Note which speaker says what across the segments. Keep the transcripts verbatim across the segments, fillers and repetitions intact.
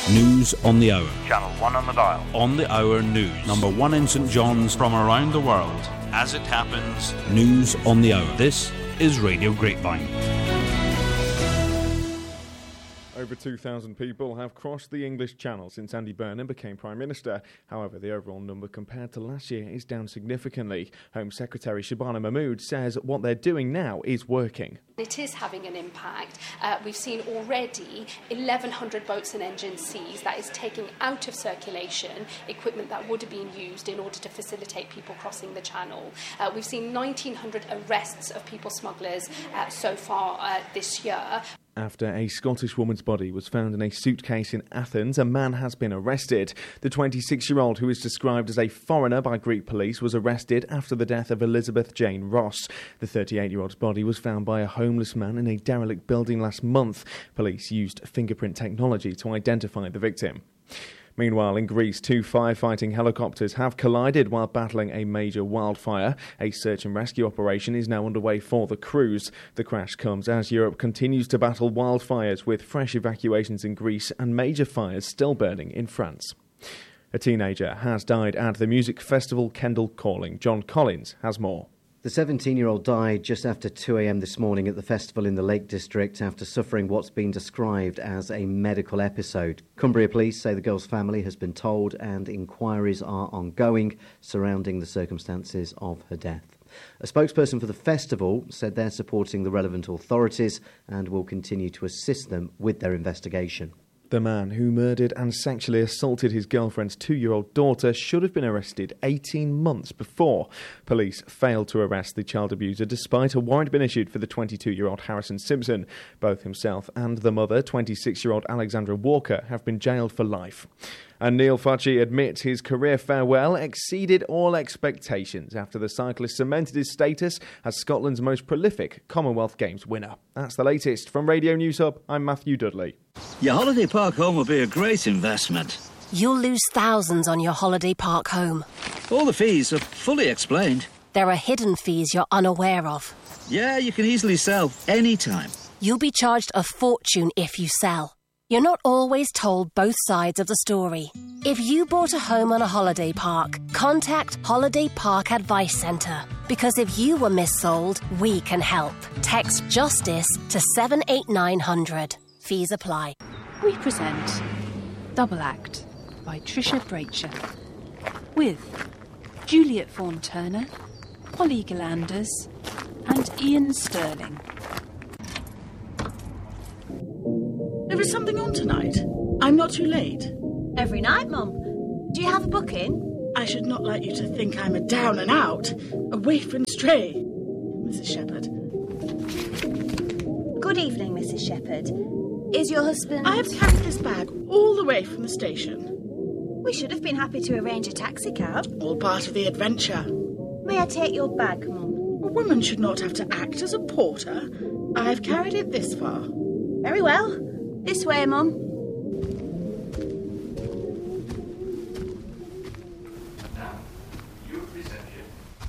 Speaker 1: News on the Hour.
Speaker 2: Channel one on the dial.
Speaker 1: On the Hour News. Number one in St John's from around the world. As it happens, News on the Hour. This is Radio Grapevine.
Speaker 3: Over two thousand people have crossed the English Channel since Andy Burnham became Prime Minister. However, the overall number compared to last year is down significantly. Home Secretary Shabana Mahmood says what they're doing now is working.
Speaker 4: It is having an impact. Uh, we've seen already eleven hundred boats and engines seized. That is taking out of circulation equipment that would have been used in order to facilitate people crossing the channel. Uh, we've seen nineteen hundred arrests of people smugglers uh, so far uh, this year.
Speaker 3: After a Scottish woman's body was found in a suitcase in Athens, a man has been arrested. The twenty-six-year-old, who is described as a foreigner by Greek police, was arrested after the death of Elizabeth Jane Ross. The thirty-eight-year-old's body was found by a homeless man in a derelict building last month. Police used fingerprint technology to identify the victim. Meanwhile, in Greece, two firefighting helicopters have collided while battling a major wildfire. A search and rescue operation is now underway for the crews. The crash comes as Europe continues to battle wildfires, with fresh evacuations in Greece and major fires still burning in France. A teenager has died at the music festival Kendal Calling. John Collins has more.
Speaker 5: The seventeen-year-old died just after two a.m. this morning at the festival in the Lake District after suffering what's been described as a medical episode. Cumbria Police say the girl's family has been told and inquiries are ongoing surrounding the circumstances of her death. A spokesperson for the festival said they're supporting the relevant authorities and will continue to assist them with their investigation.
Speaker 3: The man who murdered and sexually assaulted his girlfriend's two-year-old daughter should have been arrested eighteen months before. Police failed to arrest the child abuser despite a warrant being issued for the twenty-two-year-old Harrison Simpson. Both himself and the mother, twenty-six-year-old Alexandra Walker, have been jailed for life. And Neil Fudge admits his career farewell exceeded all expectations after the cyclist cemented his status as Scotland's most prolific Commonwealth Games winner. That's the latest. From Radio News Hub, I'm Matthew Dudley.
Speaker 6: Your holiday park home will be a great investment.
Speaker 7: You'll lose thousands on your holiday park home.
Speaker 6: All the fees are fully explained.
Speaker 7: There are hidden fees you're unaware of.
Speaker 6: Yeah, you can easily sell any time.
Speaker 7: You'll be charged a fortune if you sell. You're not always told both sides of the story. If you bought a home on a holiday park, contact Holiday Park Advice Centre. Because if you were missold, we can help. Text JUSTICE to seven eight nine hundred. Fees apply.
Speaker 8: We present Double Act by Trisha Bracher with Juliet Vaughan-Turner, Holly Galanders and Ian Sterling.
Speaker 9: There is something on tonight. I'm not too late.
Speaker 10: Every night, Mum. Do you have a booking?
Speaker 9: I should not like you to think I'm a down and out, a waif and stray, Missus Shepherd.
Speaker 10: Good evening, Missus Shepherd. Is your husband...
Speaker 9: I have carried this bag all the way from the station.
Speaker 10: We should have been happy to arrange a taxi cab.
Speaker 9: All part of the adventure.
Speaker 10: May I take your bag, Mum?
Speaker 9: A woman should not have to act as a porter. I have carried it this far.
Speaker 10: Very well. This way, Mum.
Speaker 2: Now, your reception.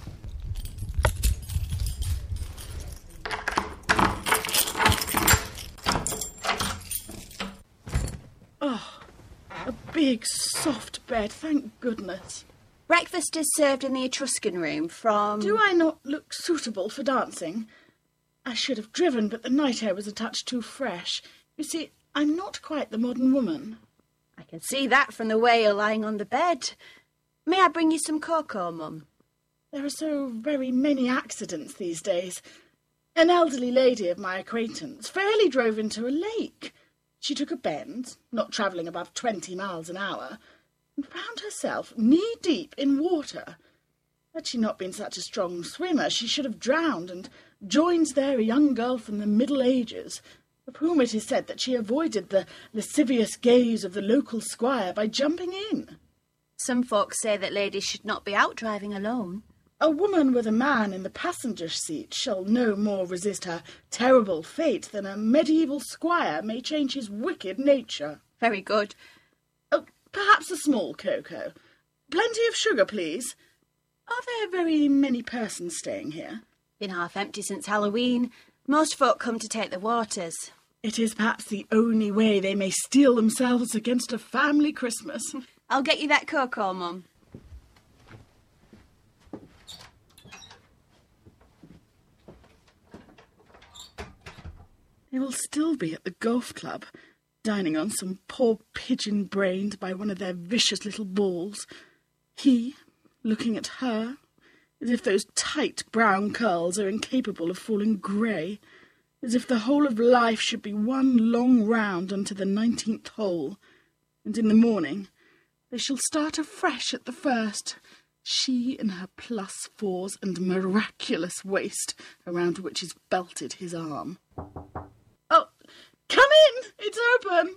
Speaker 9: Oh, a big, soft bed, thank goodness.
Speaker 10: Breakfast is served in the Etruscan room from...
Speaker 9: Do I not look suitable for dancing? I should have driven, but the night air was a touch too fresh. You see, I'm not quite the modern woman.
Speaker 10: I can see that from the way you're lying on the bed. May I bring you some cocoa, Mum?
Speaker 9: There are so very many accidents these days. An elderly lady of my acquaintance fairly drove into a lake. She took a bend, not travelling above twenty miles an hour, and found herself knee-deep in water. Had she not been such a strong swimmer, she should have drowned and joined there a young girl from the Middle Ages, of whom it is said that she avoided the lascivious gaze of the local squire by jumping in.
Speaker 10: Some folks say that ladies should not be out driving alone.
Speaker 9: A woman with a man in the passenger seat shall no more resist her terrible fate than a medieval squire may change his wicked nature.
Speaker 10: Very good.
Speaker 9: Oh, perhaps a small cocoa. Plenty of sugar, please. Are there very many persons staying here?
Speaker 10: Been half empty since Halloween. Most folk come to take the waters.
Speaker 9: It is perhaps the only way they may steel themselves against a family Christmas.
Speaker 10: I'll get you that cocoa, Mum.
Speaker 9: They will still be at the golf club, dining on some poor pigeon brained by one of their vicious little balls. He, looking at her, as if those tight brown curls are incapable of falling grey, as if the whole of life should be one long round unto the nineteenth hole, and in the morning they shall start afresh at the first, she in her plus fours and miraculous waist, around which is belted his arm. Oh, come in! It's open!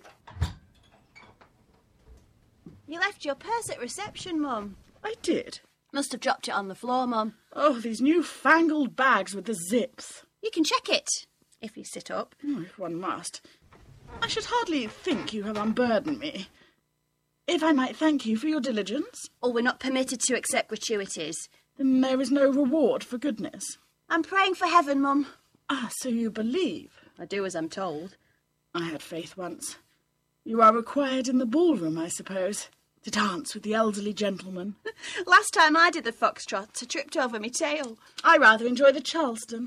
Speaker 10: You left your purse at reception, Mum.
Speaker 9: I did.
Speaker 10: Must have dropped it on the floor, Mum.
Speaker 9: Oh, these new-fangled bags with the zips.
Speaker 10: You can check it, if you sit up.
Speaker 9: Oh, if one must. I should hardly think you have unburdened me. If I might thank you for your diligence.
Speaker 10: Oh, we're not permitted to accept gratuities.
Speaker 9: Then there is no reward for goodness.
Speaker 10: I'm praying for heaven, Mum.
Speaker 9: Ah, so you believe?
Speaker 10: I do as I'm told.
Speaker 9: I had faith once. You are required in the ballroom, I suppose, to dance with the elderly gentleman.
Speaker 10: Last time I did the foxtrot, I tripped over my tail.
Speaker 9: I rather enjoy the Charleston.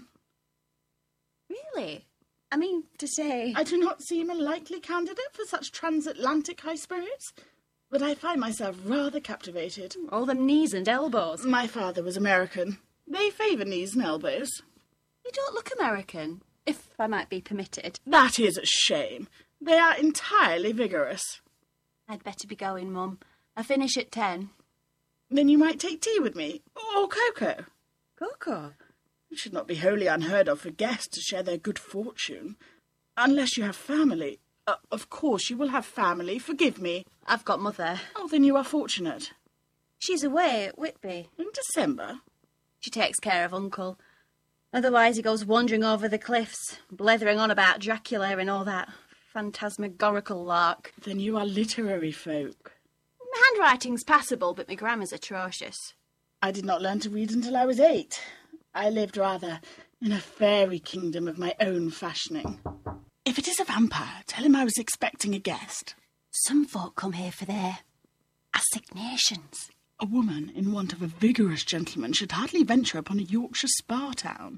Speaker 10: Really? I mean, to say...
Speaker 9: I do not seem a likely candidate for such transatlantic high spirits, but I find myself rather captivated.
Speaker 10: All them knees and elbows.
Speaker 9: My father was American. They favour knees and elbows.
Speaker 10: You don't look American, if I might be permitted.
Speaker 9: That is a shame. They are entirely vigorous.
Speaker 10: I'd better be going, Mum. I finish at ten.
Speaker 9: Then you might take tea with me, or cocoa.
Speaker 10: Cocoa?
Speaker 9: It should not be wholly unheard of for guests to share their good fortune. Unless you have family. Uh, of course you will have family, forgive me.
Speaker 10: I've got Mother.
Speaker 9: Oh, then you are fortunate.
Speaker 10: She's away at Whitby.
Speaker 9: In December?
Speaker 10: She takes care of Uncle. Otherwise he goes wandering over the cliffs, blethering on about Dracula and all that phantasmagorical lark.
Speaker 9: Then you are literary folk.
Speaker 10: My handwriting's passable, but my grammar's atrocious.
Speaker 9: I did not learn to read until I was eight. I lived rather in a fairy kingdom of my own fashioning. If it is a vampire, tell him I was expecting a guest.
Speaker 10: Some folk come here for their assignations.
Speaker 9: A woman in want of a vigorous gentleman should hardly venture upon a Yorkshire spa town.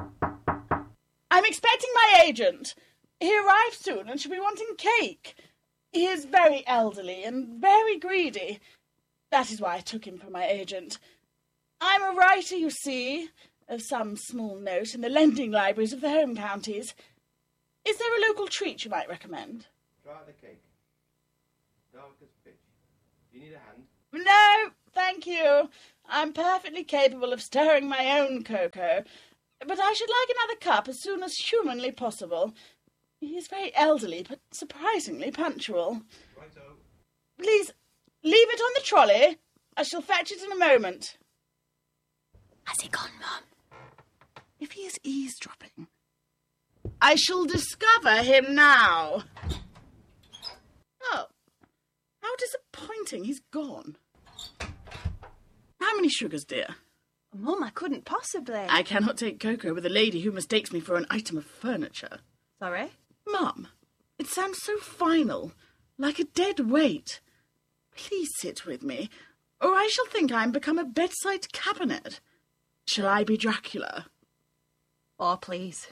Speaker 9: I'm expecting my agent. He arrives soon and should be wanting cake. He is very elderly and very greedy. That is why I took him for my agent. I'm a writer, you see, of some small note in the lending libraries of the home counties. Is there a local treat you might recommend?
Speaker 11: Try the cake. Dark as pitch. Do you need a hand?
Speaker 9: No, thank you. I'm perfectly capable of stirring my own cocoa, but I should like another cup as soon as humanly possible. He is very elderly, but surprisingly punctual.
Speaker 11: Righto.
Speaker 9: Please, leave it on the trolley. I shall fetch it in a moment.
Speaker 10: Has he gone, Mum?
Speaker 9: If he is eavesdropping, I shall discover him now. Oh, how disappointing. He's gone. How many sugars, dear?
Speaker 10: Mum, I couldn't possibly.
Speaker 9: I cannot take cocoa with a lady who mistakes me for an item of furniture.
Speaker 10: Sorry?
Speaker 9: Mum, it sounds so final, like a dead weight. Please sit with me, or I shall think I am become a bedside cabinet. Shall I be Dracula?
Speaker 10: Oh, please.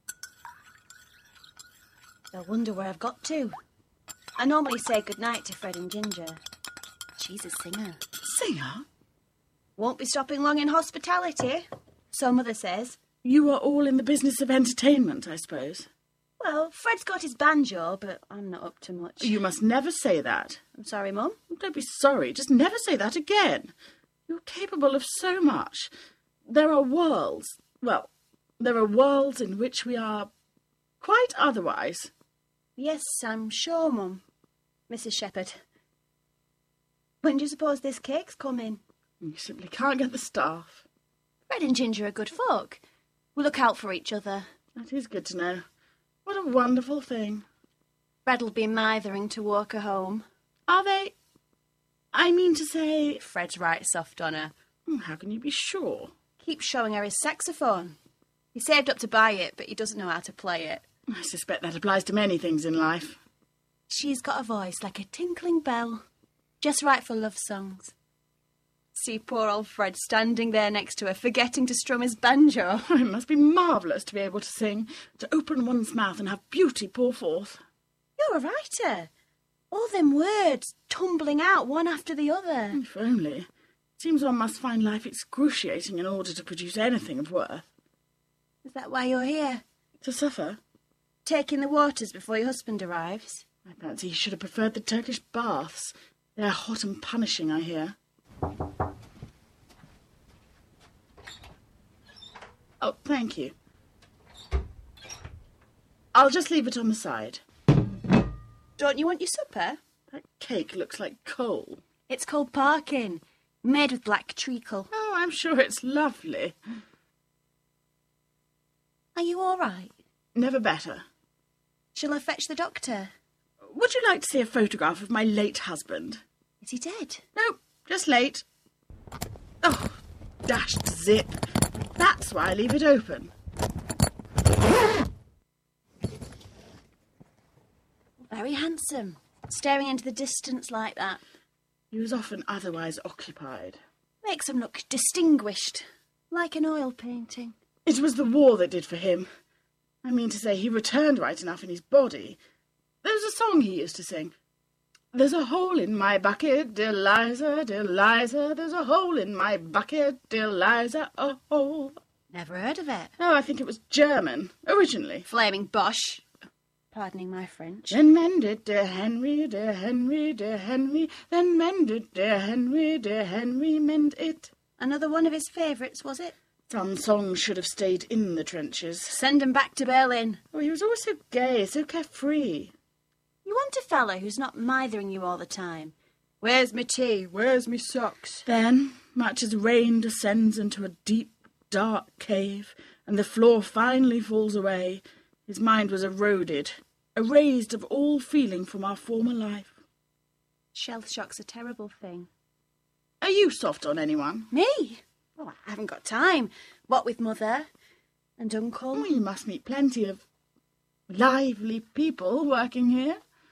Speaker 10: I wonder where I've got to. I normally say goodnight to Fred and Ginger. She's a singer.
Speaker 9: Singer?
Speaker 10: Won't be stopping long in hospitality, so Mother says.
Speaker 9: You are all in the business of entertainment, I suppose.
Speaker 10: Well, Fred's got his banjo, but I'm not up to much.
Speaker 9: You must never say that.
Speaker 10: I'm sorry, Mum.
Speaker 9: Don't be sorry. Just never say that again. You're capable of so much. There are worlds. Well, there are worlds in which we are quite otherwise.
Speaker 10: Yes, I'm sure, Mum. Missus Shepherd. When do you suppose this cake's coming?
Speaker 9: You simply can't get the staff.
Speaker 10: Fred and Ginger are good folk. We look out for each other.
Speaker 9: That is good to know. What a wonderful thing.
Speaker 10: Fred'll be mithering to walk her home.
Speaker 9: Are they? I mean to say...
Speaker 10: Fred's right soft on her.
Speaker 9: How can you be sure?
Speaker 10: Keeps showing her his saxophone. He saved up to buy it, but he doesn't know how to play it.
Speaker 9: I suspect that applies to many things in life.
Speaker 10: She's got a voice like a tinkling bell, just right for love songs. See poor old Fred standing there next to her, forgetting to strum his banjo.
Speaker 9: It must be marvellous to be able to sing, to open one's mouth and have beauty pour forth.
Speaker 10: You're a writer. All them words tumbling out one after the other.
Speaker 9: If only. Seems one must find life excruciating in order to produce anything of worth.
Speaker 10: Is that why you're here?
Speaker 9: To suffer?
Speaker 10: Taking the waters before your husband arrives?
Speaker 9: I fancy he should have preferred the Turkish baths. They're hot and punishing, I hear. Oh, thank you. I'll just leave it on the side.
Speaker 10: Don't you want your supper?
Speaker 9: That cake looks like coal.
Speaker 10: It's called parkin, made with black treacle.
Speaker 9: Oh, I'm sure it's lovely.
Speaker 10: Are you all right?
Speaker 9: Never better.
Speaker 10: Shall I fetch the doctor?
Speaker 9: Would you like to see a photograph of my late husband?
Speaker 10: Is he dead?
Speaker 9: No, just late. Oh, dashed zip. That's why I leave it open.
Speaker 10: Very handsome, staring into the distance like that.
Speaker 9: He was often otherwise occupied.
Speaker 10: Makes him look distinguished, like an oil painting.
Speaker 9: It was the war that did for him. I mean to say, he returned right enough in his body. There's a song he used to sing. There's a hole in my bucket, dear Liza, dear Liza. There's a hole in my bucket, dear Liza, a hole.
Speaker 10: Never heard of it.
Speaker 9: Oh, I think it was German, originally.
Speaker 10: Flaming bosh. Pardoning my French.
Speaker 9: Then mend it, dear Henry, dear Henry, dear Henry. Then mend it, dear Henry, dear Henry, mend it.
Speaker 10: Another one of his favourites, was it?
Speaker 9: Some songs should have stayed in the trenches.
Speaker 10: Send him back to Berlin.
Speaker 9: Oh, he was always so gay, so carefree.
Speaker 10: You want a fellow who's not mithering you all the time. Where's me tea? Where's me socks?
Speaker 9: Then, much as rain descends into a deep, dark cave, and the floor finally falls away, his mind was eroded, erased of all feeling from our former life.
Speaker 10: Shell shock's a terrible thing.
Speaker 9: Are you soft on anyone?
Speaker 10: Me? Oh, I haven't got time. What with Mother and Uncle?
Speaker 9: Oh, you must meet plenty of lively people working here.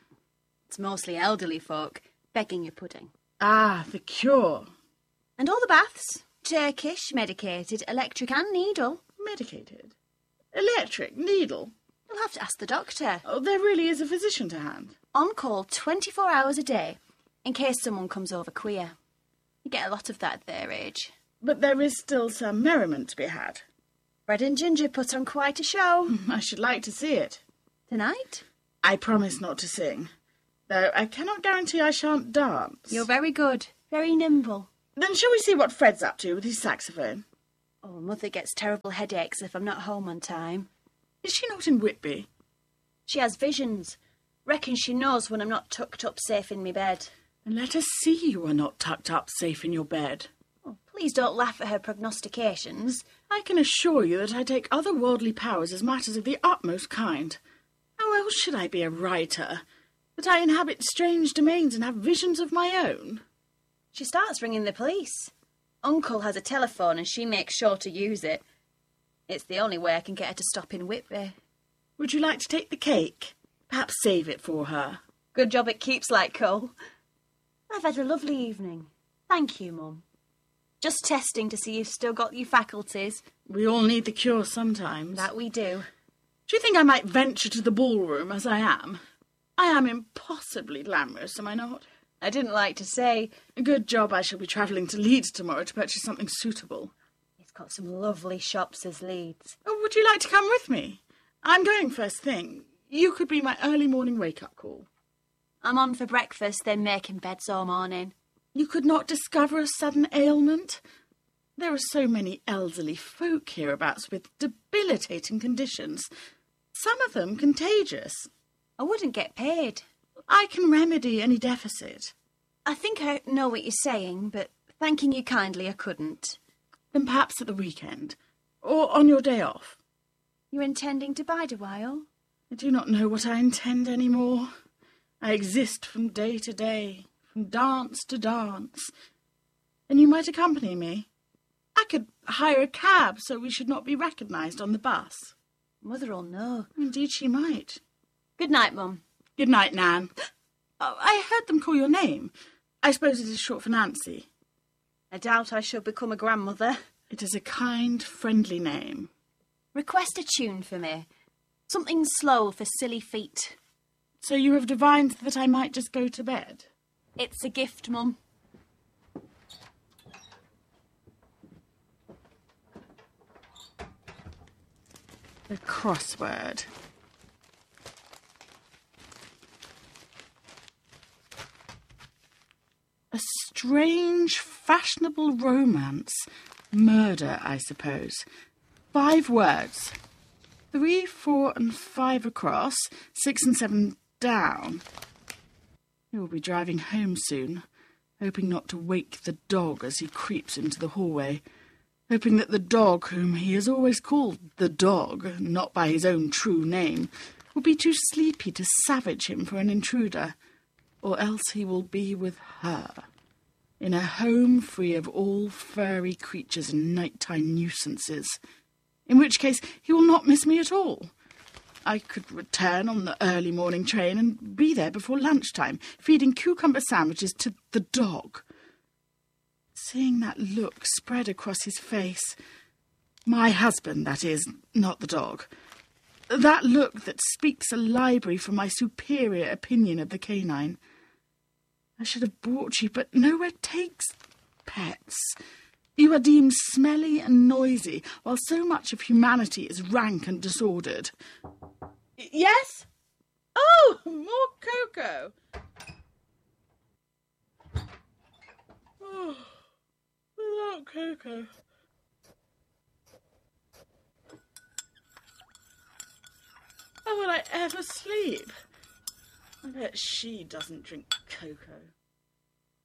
Speaker 10: It's mostly elderly folk, begging your pudding.
Speaker 9: Ah, the cure.
Speaker 10: And all the baths. Turkish, medicated, electric and needle.
Speaker 9: Medicated? Electric? Needle?
Speaker 10: You'll have to ask the doctor.
Speaker 9: Oh, there really is a physician to hand.
Speaker 10: On call twenty-four hours a day, in case someone comes over queer. You get a lot of that at their age.
Speaker 9: But there is still some merriment to be had.
Speaker 10: Bread and Ginger put on quite a show.
Speaker 9: I should like to see it.
Speaker 10: Tonight?
Speaker 9: I promise not to sing. Though I cannot guarantee I shan't dance.
Speaker 10: You're very good, very nimble.
Speaker 9: Then shall we see what Fred's up to with his saxophone?
Speaker 10: Oh, Mother gets terrible headaches if I'm not home on time.
Speaker 9: Is she not in Whitby?
Speaker 10: She has visions. Reckon she knows when I'm not tucked up safe in me bed.
Speaker 9: And let us see you are not tucked up safe in your bed.
Speaker 10: Oh, please don't laugh at her prognostications.
Speaker 9: I can assure you that I take otherworldly powers as matters of the utmost kind. How else should I be a writer? That I inhabit strange domains and have visions of my own?
Speaker 10: She starts ringing the police. Uncle has a telephone and she makes sure to use it. It's the only way I can get her to stop in Whitby.
Speaker 9: Would you like to take the cake? Perhaps save it for her.
Speaker 10: Good job it keeps like coal. I've had a lovely evening. Thank you, Mum. Just testing to see you've still got your faculties.
Speaker 9: We all need the cure sometimes.
Speaker 10: That we do.
Speaker 9: Do you think I might venture to the ballroom as I am? I am impossibly glamorous, am I not?
Speaker 10: I didn't like to say.
Speaker 9: A good job I shall be travelling to Leeds tomorrow to purchase something suitable.
Speaker 10: It's got some lovely shops as Leeds.
Speaker 9: Oh, would you like to come with me? I'm going first thing. You could be my early morning wake-up call.
Speaker 10: I'm on for breakfast, then making beds all morning.
Speaker 9: You could not discover a sudden ailment? There are so many elderly folk hereabouts with debilitating conditions. Some of them contagious.
Speaker 10: I wouldn't get paid.
Speaker 9: I can remedy any deficit.
Speaker 10: I think I know what you're saying, but thanking you kindly I couldn't.
Speaker 9: Then perhaps at the weekend, or on your day off.
Speaker 10: You're intending to bide a while?
Speaker 9: I do not know what I intend any more. I exist from day to day, from dance to dance. And you might accompany me. I could hire a cab so we should not be recognised on the bus.
Speaker 10: Mother'll know.
Speaker 9: Indeed she might.
Speaker 10: Good night, Mum.
Speaker 9: Good night, Nan. Oh, I heard them call your name. I suppose it is short for Nancy.
Speaker 10: I doubt I shall become a grandmother.
Speaker 9: It is a kind, friendly name.
Speaker 10: Request a tune for me. Something slow for silly feet.
Speaker 9: So you have divined that I might just go to bed?
Speaker 10: It's a gift, Mum.
Speaker 9: The crossword. A strange, fashionable romance. Murder, I suppose. Five words. Three, four, and five across. Six and seven down. He will be driving home soon, hoping not to wake the dog as he creeps into the hallway. Hoping that the dog, whom he has always called the dog, not by his own true name, will be too sleepy to savage him for an intruder. Or else he will be with her, in a home free of all furry creatures and nighttime nuisances, in which case he will not miss me at all. I could return on the early morning train and be there before lunchtime, feeding cucumber sandwiches to the dog. Seeing that look spread across his face, my husband, that is, not the dog, that look that speaks a library for my superior opinion of the canine. I should have brought you, but nowhere takes pets. You are deemed smelly and noisy, while so much of humanity is rank and disordered. Y- yes? Oh, more cocoa. Oh, without cocoa. How will I ever sleep? I bet she doesn't drink cocoa.